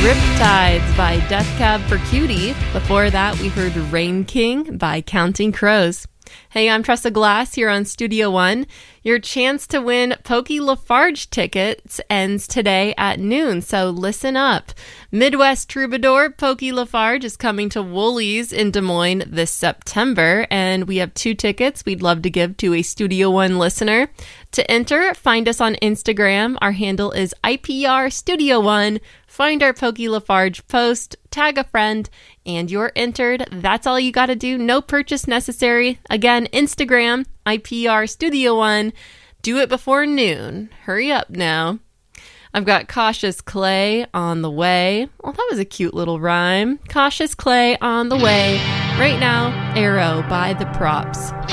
Riptides by Death Cab for Cutie. Before that, we heard Rain King by Counting Crows. Hey, I'm Tressa Glass here on Studio One. Your chance to win Pokey Lafarge tickets ends today at noon, so listen up. Midwest Troubadour Pokey Lafarge is coming to Woolies in Des Moines this September, and we have 2 tickets we'd love to give to a Studio One listener. To enter, find us on Instagram. Our handle is IPR Studio One. Find our Pokey Lafarge post, tag a friend, and you're entered. That's all you got to do. No purchase necessary. Again, Instagram, IPR Studio One. Do it before noon. Hurry up now. I've got Cautious Clay on the way. Well, that was a cute little rhyme. Cautious Clay on the way. Right now, Arrow by The Props.